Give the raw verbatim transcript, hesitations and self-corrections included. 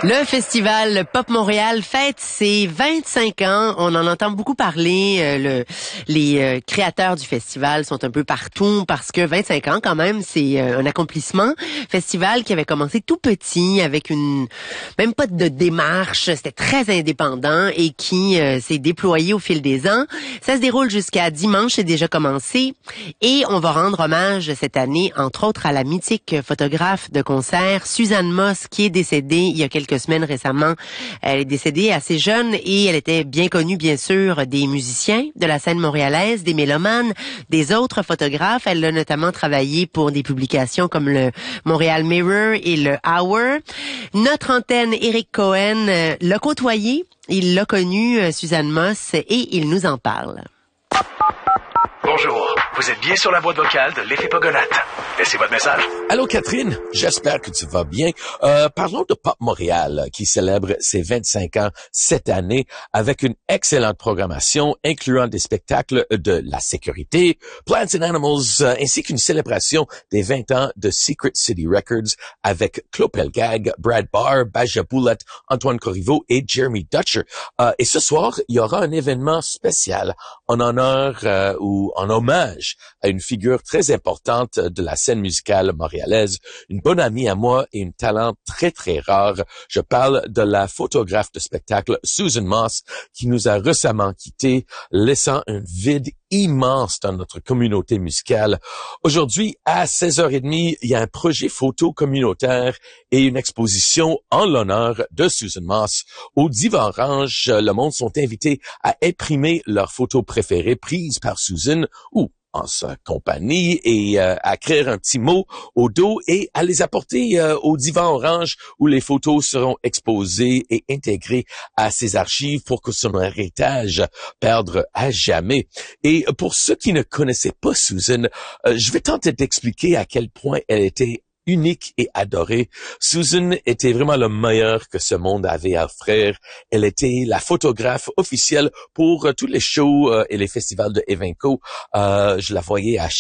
Le festival Pop Montréal fête ses vingt-cinq ans. On en entend beaucoup parler. Euh, le, les euh, créateurs du festival sont un peu partout parce que vingt-cinq ans, quand même, c'est euh, un accomplissement. Festival qui avait commencé tout petit avec une même pas de démarche. C'était très indépendant et qui euh, s'est déployé au fil des ans. Ça se déroule jusqu'à dimanche. C'est déjà commencé. Et on va rendre hommage cette année, entre autres, à la mythique photographe de concert Suzanne Moss, qui est décédée il y a quelques semaines récemment. Elle est décédée assez jeune et elle était bien connue, bien sûr, des musiciens de la scène montréalaise, des mélomanes, des autres photographes. Elle a notamment travaillé pour des publications comme le Montréal Mirror et le Hour. Notre antenne, Éric Cohen, euh, l'a côtoyé, il l'a connue, euh, Suzanne Moss, et il nous en parle. Bonjour, vous êtes bien sur la boîte vocale de l'effet Pogonate. Laissez votre message. Allô Catherine, j'espère que tu vas bien. Euh, parlons de Pop Montréal qui célèbre ses vingt-cinq ans cette année avec une excellente programmation incluant des spectacles de la sécurité, Plants and Animals, euh, ainsi qu'une célébration des vingt ans de Secret City Records avec Claude Pelgag, Brad Barr, Baja Boulette, Antoine Corriveau et Jeremy Dutcher. Euh, et ce soir, il y aura un événement spécial en honneur euh, ou en hommage à une figure très importante de la scène musicale montréalaise, une bonne amie à moi et un talent très très rare. Je parle de la photographe de spectacle Suzanne Moss qui nous a récemment quittés, laissant un vide immense dans notre communauté musicale. Aujourd'hui, à seize heures trente, il y a un projet photo communautaire et une exposition en l'honneur de Suzanne Moss. Au Divan Orange, le monde sont invités à imprimer leurs photos préférées prises par Suzanne ou en sa compagnie et euh, à écrire un petit mot au dos et à les apporter euh, au Divan Orange où les photos seront exposées et intégrées à ses archives pour que son héritage perdre à jamais. Et pour ceux qui ne connaissaient pas Suzanne, euh, je vais tenter d'expliquer à quel point elle était unique et adorée. Suzanne était vraiment le meilleur que ce monde avait à offrir. Elle était la photographe officielle pour euh, tous les shows euh, et les festivals de Evenco. Euh, je la voyais à